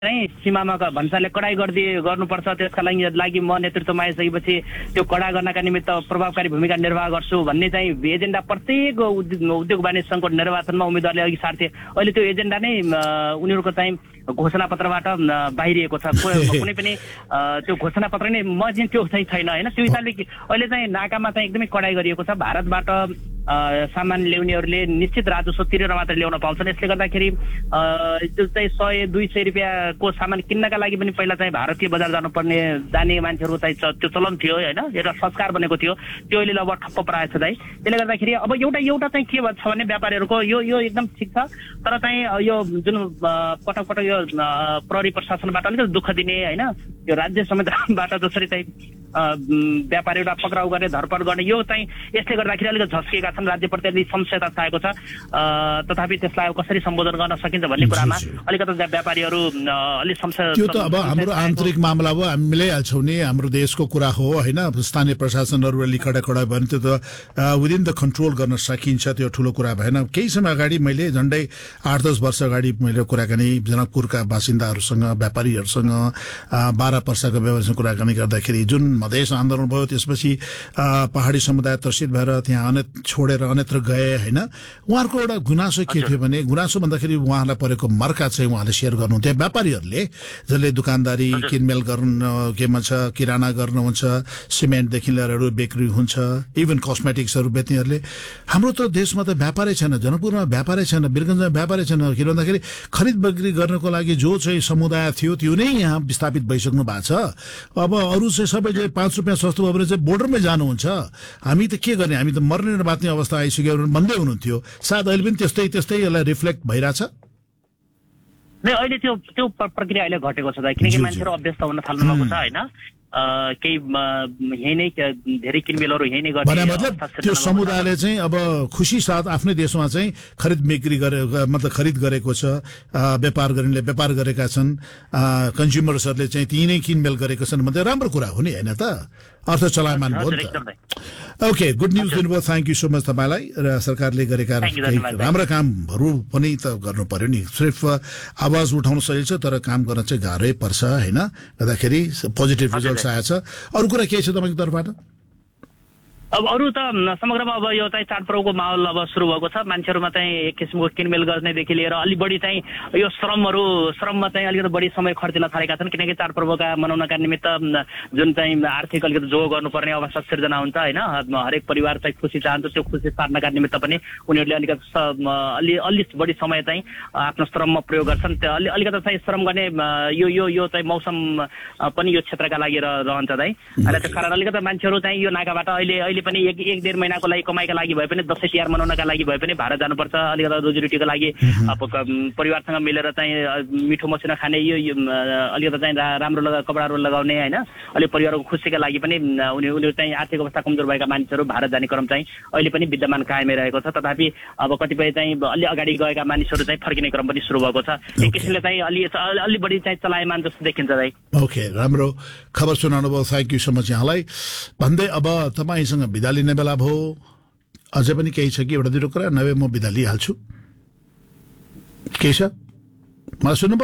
चाहिँ सीमामा भन्सारले कडाई गर्नुपर्छ। त्यसका लागि म नेतृत्वमा आइसकेपछि त्यो कडा गर्नका निमित्त प्रभावकारी भूमिका निर्वाह गर्छु भन्ने चाहिँ एजेन्डा प्रत्येक उद्योग वाणिज्य सङ्घको निर्वाचनमा उम्मेदवारले अघि सार्थे। अहिले त्यो एजेन्डा नै उनीहरूको चाहिँ घोषणा पत्रबाट बाहिरिएको छ। कुनै पनि त्यो घोषणा पत्र नै म चाहिँ त्यो चाहिँ छैन होइन। त्यो हिसाबले अहिले चाहिँ नाकामा चाहिँ एकदमै कडाई गरिएको छ। भारतबाट सामान ल्याउनेहरूले निश्चित राजस्व तिरेर मात्र ल्याउन पाउँछन्। यसले गर्दाखेरि त्यो चाहिँ 100-200 रुपियाँको सामान किन्नका लागि पनि पहिला चाहिँ भारतीय बजार जाने मान्छेहरू चाहिँ त्यो चलन थियो होइन, एउटा संस्कार बनेको थियो। त्यो अहिले लगभग ठप्प पराएछ दाइ। त्यसले गर्दाखेरि अब एउटा चाहिँ के छ भने व्यापारीहरूको यो एकदम ठिक छ, तर चाहिँ यो जुन पटक पटक यो प्रहरी प्रशासनबाट अलिकति दुःख दिने होइन, यो राज्य समेतबाट जसरी चाहिँ व्यापारीहरूलाई पक्राउ गर्ने धरपकड गर्ने यो चाहिँ यसले गर्दाखेरि अलिकति झस्किएका छन्। राज्यप्रति अलिक संशयता छाएको छ। तथापि त्यसलाई कसरी सम्बोधन गर्न सकिन्छ भन्ने कुरामा अलिकति व्यापारीहरू अलिक संशय। त्यो त अब हाम्रो आन्तरिक मामला हो, हामी मिलाइहाल्छौँ नि, हाम्रो देशको कुरा हो होइन। स्थानीय प्रशासनहरू अलि कडा भयो भने त्यो त विदिन द कन्ट्रोल गर्न सकिन्छ, त्यो ठुलो कुरा भएन। केही समय अगाडि मैले झन्डै 8-10 वर्ष अगाडि मैले कुराकानी जनकपुरका बासिन्दाहरूसँग, व्यापारीहरूसँग, 12 वर्षका व्यापारीसँग कुराकानी गर्दाखेरि जुन मधेस आन्दोलन भयो त्यसपछि पहाडी समुदाय त्रसित भएर त्यहाँ छोडेर अन्यत्र गए होइन। उहाँहरूको एउटा गुनासो के थियो भने, गुनासो भन्दाखेरि उहाँलाई परेको मर्का चाहिँ उहाँले सेयर गर्नुहुन्थ्यो। व्यापारीहरूले जसले दुकानदारी किनमेल गर्नु केमा छ, किराना गर्नुहुन्छ, सिमेन्टदेखि लिएर बेकरी हुन्छ, इभन कस्मेटिक्सहरू बेच्नेहरूले। हाम्रो त देशमा त व्यापारै छैन, जनकपुरमा व्यापारै छैन, वीरगञ्जमा व्यापारै छैन। किन भन्दाखेरि खरिद बिक्री गर्नको लागि जो चाहिँ समुदाय थियो त्यो नै यहाँ विस्थापित भइसक्नु भएको छ। अब अरू चाहिँ सबै 5 रुपियाँ सस्तो भयो भने चाहिँ बोर्डरमै जानुहुन्छ। हामी त के गर्ने, हामी त मर्ने र बाँच्ने अवस्था आइसक्यो भन्दै हुनुहुन्थ्यो। सायद अहिले पनि त्यस्तै यसलाई रिफ्लेक्ट भइरहेछ। अहिले त्यो प्रक्रिया अहिले घटेको छ दाइ, किनकि मान्छेहरू अभ्यस्त हुन थाल्नु भएको छ होइन। केही यही नै धेरै किनमेलहरू यही नै गर्ने मतलब त्यो समुदायले चाहिँ अब खुसी साथ आफ्नै देशमा चाहिँ खरिद बिक्री मतलब खरिद गरेको छ, व्यापार गर्नेले व्यापार गरेका छन्, कन्ज्युमर्सहरूले चाहिँ ती नै किनमेल गरेको छन् भन्दा राम्रो कुरा हो नि होइन त, अर्थ चलायमान हो नि त। ओके, गुड न्युज दिनुभयो, थ्याङ्क यू सो मच तपाईँलाई। र सरकारले गरेका राम्रा कामहरू पनि त गर्नु पर्यो नि। सिर्फ आवाज उठाउन सजिलो छ तर काम गर्न चाहिँ गाह्रै पर्छ होइन। गर्दाखेरि पोजिटिभ रिजल्ट आएछ। अरू कुरा के छ तपाईँको तर्फबाट? अब अरू त समग्रमा अब यो चाहिँ चाडपर्वको माहौल अब सुरु भएको छ। मान्छेहरूमा चाहिँ एक किसिमको किनमेल गर्नेदेखि लिएर अलि बढी चाहिँ यो श्रममा चाहिँ अलिकति बढी समय खर्चिन थालेका छन्, किनकि चाडपर्वका मनाउनका निमित्त जुन चाहिँ आर्थिक अलिकति जोग गर्नुपर्ने अवस्था सिर्जना हुन्छ होइन। हरेक परिवार चाहिँ खुसी चाहन्छ, त्यो खुसी सार्नका निमित्त पनि उनीहरूले अलिकति अलि बढी समय चाहिँ आफ्नो श्रममा प्रयोग गर्छन्। त्यो अलिकति चाहिँ श्रम गर्ने यो चाहिँ मौसम पनि यो क्षेत्रका लागि रहन्छ दाइ। अनि त्यस कारण अलिकति मान्छेहरू चाहिँ यो नाकाबाट अहिले पनि 1-1.5 महिनाको लागि कमाइका लागि भए पनि, दसैँ तिहार मनाउनका लागि भए पनि भारत जानुपर्छ। अलिकति रोजीरोटीको लागि परिवारसँग मिलेर चाहिँ मिठो मसिनो खाने, यो अलिकति चाहिँ राम्रो कपडाहरू लगाउने होइन। अलि परिवारको खुसीका लागि पनि उनीहरू चाहिँ आर्थिक अवस्था कमजोर भएका मानिसहरू भारत जाने क्रम चाहिँ अहिले पनि विद्यमान कायमै रहेको छ। तथापि अब कतिपय चाहिँ अलि अगाडि गएका मानिसहरू चाहिँ फर्किने क्रम पनि सुरु भएको छ। एक किसिमले चाहिँ अलि बढी चाहिँ चलायमान जस्तो देखिन्छ दाइ। ओके, राम्रो खबर सुनाउनु भयो, थ्याङ्क यू सो मच यहाँलाई भन्दै। अब तपाईँसँग बिदा लिने बेला भयो। अझै पनि केही छ कि एउटा 2 कुरा नभए म बिदा लिइहाल्छु। केही छ मलाई सुन्नुभयो?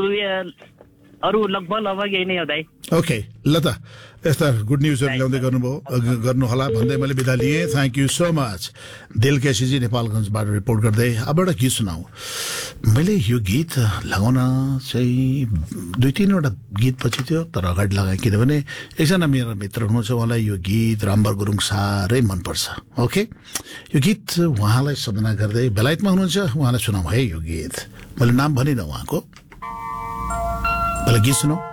अरू लगभग यही नै हो दाइ। ओके, ल त यस्ता गुड न्युजहरू ल्याउँदै गर्नुहोला भन्दै मैले बिदा लिएँ। Thank you so much. Dil KCG नेपालगञ्जबाट report गर्दै। अब एउटा गीत सुनाऊ। मैले यो गीत लगाउन चाहिँ 2-3वटा गीत पछि थियो तर अगाडि लगाएँ, किनभने एकजना मेरो मित्र हुनुहुन्छ, उहाँलाई यो गीत रामबर गुरुङ साह्रै मनपर्छ। ओके, यो गीत उहाँलाई सम्झना गर्दै बेलायतमा हुनुहुन्छ, उहाँलाई सुनाऊ है यो गीत। मैले नाम भनिनँ उहाँको, मलाई गीत सुनाऊ।